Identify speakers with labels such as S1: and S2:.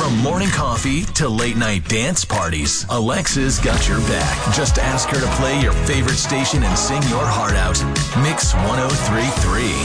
S1: From morning coffee to late night dance parties, Alexa's got your back. Just ask her to play your favorite station and sing your heart out. Mix 103.3.